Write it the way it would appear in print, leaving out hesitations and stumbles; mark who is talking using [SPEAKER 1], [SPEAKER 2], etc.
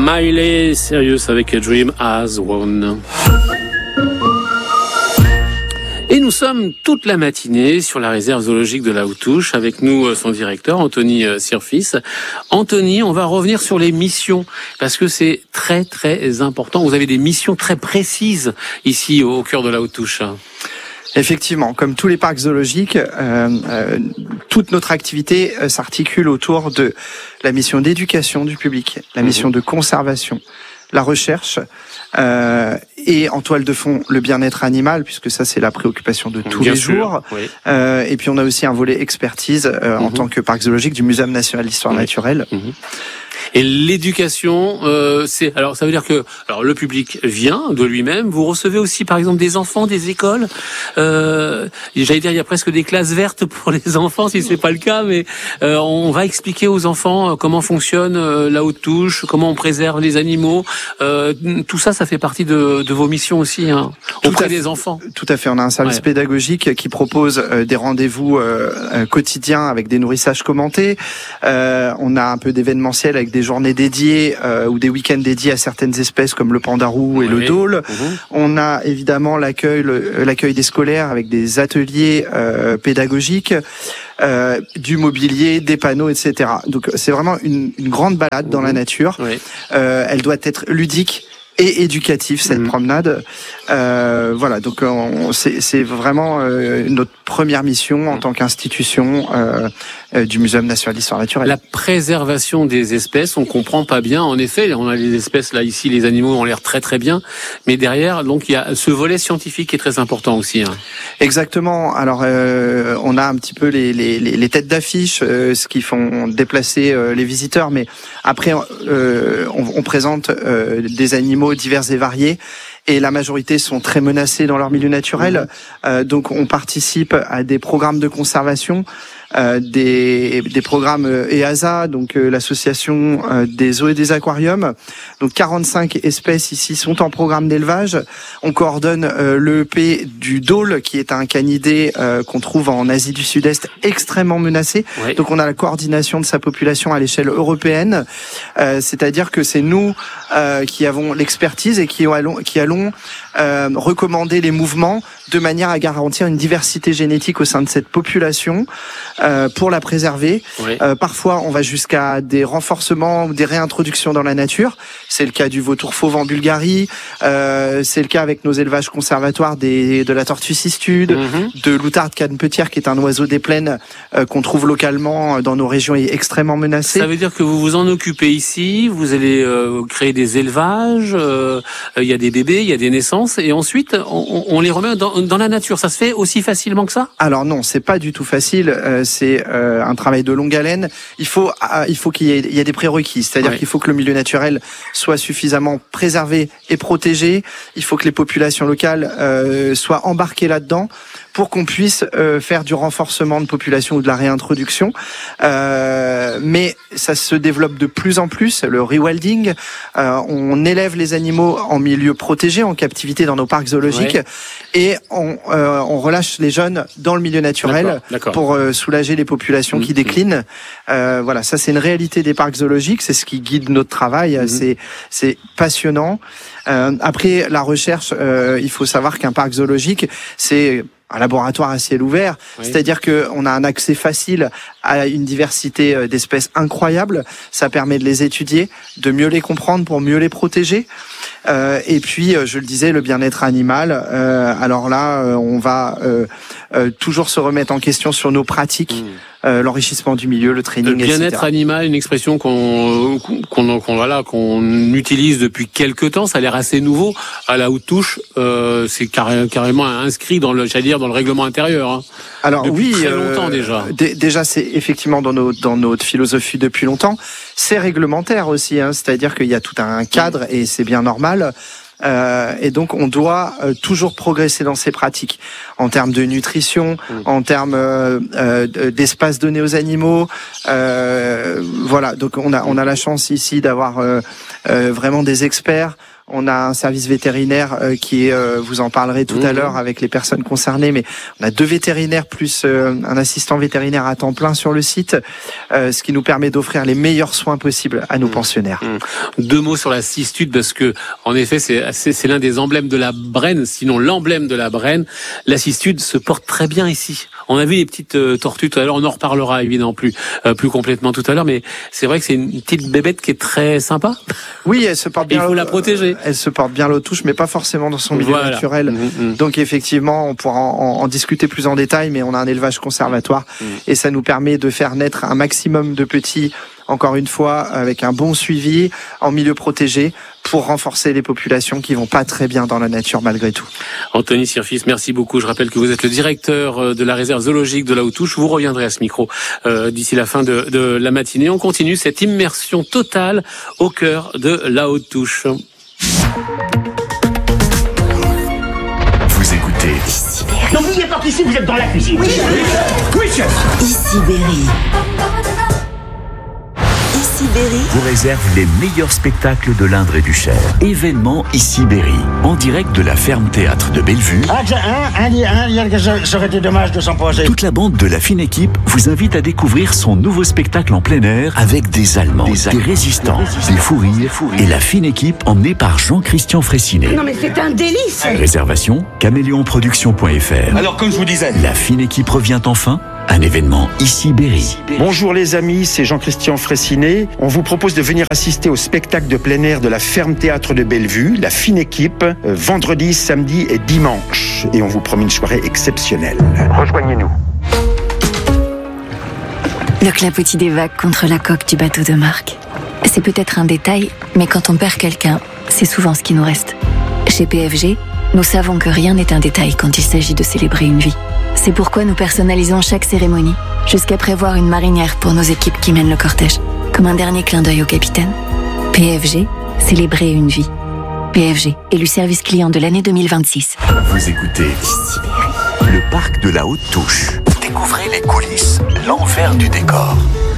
[SPEAKER 1] Miley Cyrus avec Dream As One. Et nous sommes toute la matinée sur la réserve zoologique de la Haute-Touche avec nous son directeur Anthony Sirfis. Anthony, on va revenir sur les missions parce que c'est très très important. Vous avez des missions très précises ici au cœur de la Haute-Touche.
[SPEAKER 2] Effectivement, comme tous les parcs zoologiques, toute notre activité s'articule autour de la mission d'éducation du public, la mission de conservation, la recherche et en toile de fond le bien-être animal, puisque ça c'est la préoccupation de tous les jours. Oui. Et puis on a aussi un volet expertise en tant que parc zoologique du Muséum national d'histoire naturelle.
[SPEAKER 1] Et l'éducation, alors ça veut dire que le public vient de lui-même. Vous recevez aussi par exemple des enfants des écoles. J'allais dire il y a presque des classes vertes pour les enfants si c'est pas le cas, mais on va expliquer aux enfants comment fonctionne la Haute-Touche, comment on préserve les animaux. Tout ça, ça fait partie de vos missions aussi auprès des enfants.
[SPEAKER 2] Tout à fait. On a un service pédagogique qui propose des rendez-vous quotidiens avec des nourrissages commentés. On a un peu d'événementiel avec des journées dédiées ou des week-ends dédiés à certaines espèces comme le pandarou et le dôle. On a évidemment l'accueil des scolaires avec des ateliers pédagogiques, du mobilier, des panneaux, etc. Donc c'est vraiment une grande balade dans la nature. Elle doit être ludique et éducative, cette promenade. Voilà, donc c'est vraiment notre première mission en tant qu'institution du Muséum national d'histoire naturelle.
[SPEAKER 1] La préservation des espèces, on comprend pas bien. En effet, on a les espèces là ici, les animaux ont l'air très très bien, mais derrière, donc il y a ce volet scientifique qui est très important aussi.
[SPEAKER 2] Exactement. Alors on a un petit peu les têtes d'affiche, ce qui font déplacer les visiteurs, mais après on présente des animaux divers et variés. Et la majorité sont très menacés dans leur milieu naturel. Donc on participe à des programmes de conservation, des programmes EASA, donc l'association des zoos et des aquariums. Donc 45 espèces ici sont en programme d'élevage. On coordonne l'EEP du dôle, qui est un canidé qu'on trouve en Asie du Sud-Est extrêmement menacé. Donc on a la coordination de sa population à l'échelle européenne. C'est-à-dire que c'est nous qui avons l'expertise et qui allons recommander les mouvements de manière à garantir une diversité génétique au sein de cette population pour la préserver. Parfois, on va jusqu'à des renforcements ou des réintroductions dans la nature. C'est le cas du vautour fauve en Bulgarie. C'est le cas avec nos élevages conservatoires de la tortue cistude, de l'outarde canepetière, qui est un oiseau des plaines qu'on trouve localement dans nos régions et extrêmement menacé.
[SPEAKER 1] Ça veut dire que vous vous en occupez ici, vous allez créer des élevages, il y a des bébés, il y a des naissances, et ensuite on les remet dans la nature. Ça se fait aussi facilement que ça ?
[SPEAKER 2] Alors non, c'est pas du tout facile. C'est un travail de longue haleine. Il faut qu'il y ait des prérequis, c'est-à-dire qu'il faut que le milieu naturel soit suffisamment préservé et protégé. Il faut que les populations locales soient embarquées là-dedans pour qu'on puisse faire du renforcement de population ou de la réintroduction. Mais ça se développe de plus en plus, le rewilding. On élève les animaux en milieu protégé, en captivité dans nos parcs zoologiques, et on relâche les jeunes dans le milieu naturel pour soulager les populations qui déclinent. Voilà, ça c'est une réalité des parcs zoologiques, c'est ce qui guide notre travail, c'est passionnant. Après la recherche, il faut savoir qu'un parc zoologique, c'est un laboratoire à ciel ouvert, c'est-à-dire que on a un accès facile à une diversité d'espèces incroyable. Ça permet de les étudier, de mieux les comprendre pour mieux les protéger. Et puis, je le disais, le bien-être animal. Alors là, on va toujours se remettre en question sur nos pratiques, l'enrichissement du milieu, le training, etc.
[SPEAKER 1] Le bien-être animal, une expression qu'on utilise depuis quelques temps. Ça a l'air assez nouveau. À la Haute-Touche, c'est carrément inscrit dans le règlement intérieur.
[SPEAKER 2] Alors
[SPEAKER 1] depuis très longtemps déjà.
[SPEAKER 2] Déjà, c'est effectivement dans notre philosophie depuis longtemps. C'est réglementaire aussi, c'est-à-dire qu'il y a tout un cadre et c'est bien normal. Et donc on doit toujours progresser dans ces pratiques en termes de nutrition, en termes d'espace donné aux animaux. Voilà, donc on a la chance ici d'avoir vraiment des experts On a un service vétérinaire qui est, vous en parlerez tout à l'heure avec les personnes concernées, mais on a 2 vétérinaires plus un assistant vétérinaire à temps plein sur le site, ce qui nous permet d'offrir les meilleurs soins possibles à nos pensionnaires.
[SPEAKER 1] 2 mots sur la cistude, parce que en effet c'est l'un des emblèmes de la Brenne, sinon l'emblème de la Brenne. La cistude se porte très bien ici. On a vu les petites tortues tout à l'heure, on en reparlera évidemment plus complètement tout à l'heure, mais c'est vrai que c'est une petite bébête qui est très sympa.
[SPEAKER 2] Oui, elle se porte bien.
[SPEAKER 1] Il faut la protéger.
[SPEAKER 2] Elle se porte bien l'eau touche, mais pas forcément dans son milieu naturel. Donc effectivement, on pourra en discuter plus en détail, mais on a un élevage conservatoire et ça nous permet de faire naître un maximum de petits, encore une fois, avec un bon suivi, en milieu protégé, pour renforcer les populations qui vont pas très bien dans la nature malgré tout.
[SPEAKER 1] Anthony Sirfis, merci beaucoup. Je rappelle que vous êtes le directeur de la réserve zoologique de la Haute-Touche. Vous reviendrez à ce micro d'ici la fin de la matinée. On continue cette immersion totale au cœur de la Haute-Touche.
[SPEAKER 3] Vous écoutez
[SPEAKER 4] N'oubliez pas qu'ici vous êtes dans la cuisine. Oui, chef.
[SPEAKER 5] Ici Berry. Ici Berry
[SPEAKER 3] vous réserve les meilleurs spectacles de l'Indre et du Cher. Événement Ici Berry, en direct de la ferme théâtre de Bellevue.
[SPEAKER 4] Ça aurait été dommage de s'en poser.
[SPEAKER 3] Toute la bande de la fine équipe vous invite à découvrir son nouveau spectacle en plein air avec des Allemands, des résistants, des fous rires et la fine équipe emmenée par Jean-Christian Fraissinet.
[SPEAKER 5] Non mais c'est un délice.
[SPEAKER 3] Réservation caméléonproduction.fr.
[SPEAKER 6] Alors comme je vous disais,
[SPEAKER 3] La fine équipe revient enfin. Un événement Ici Berry.
[SPEAKER 6] bonjour les amis, c'est Jean-Christian Fraissinet. On vous propose de venir assister au spectacle de plein air de la ferme théâtre de Bellevue, la fine équipe, vendredi, samedi et dimanche. Et on vous promet une soirée exceptionnelle. Rejoignez-nous.
[SPEAKER 7] Le clapotis des vagues contre la coque du bateau de Marc. C'est peut-être un détail, mais quand on perd quelqu'un, c'est souvent ce qui nous reste. Chez PFG, nous savons que rien n'est un détail quand il s'agit de célébrer une vie. C'est pourquoi nous personnalisons chaque cérémonie, jusqu'à prévoir une marinière pour nos équipes qui mènent le cortège. Comme un dernier clin d'œil au capitaine. PFG, célébrer une vie. PFG, élu service client de l'année 2026.
[SPEAKER 3] Vous écoutez le parc de la Haute-Touche. Découvrez les coulisses, l'envers du décor.